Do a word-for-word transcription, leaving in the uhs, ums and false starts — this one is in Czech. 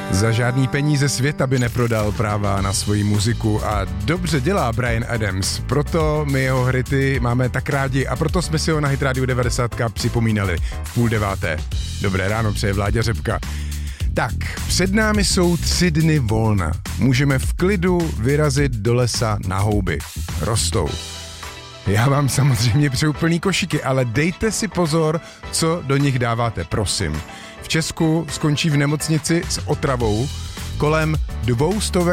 Za žádný peníze světa by neprodal práva na svoji muziku a dobře dělá Bryan Adams, proto my jeho hity máme tak rádi a proto jsme si ho na Hit Radio devadesát připomínali v půl deváté. Dobré ráno, přeje Vláďa Řepka. Tak, před námi jsou tři dny volna. Můžeme v klidu vyrazit do lesa na houby. Rostou. Já vám samozřejmě přeju plný košíky, ale dejte si pozor, co do nich dáváte, prosím. V Česku skončí v nemocnici s otravou kolem dvou stovek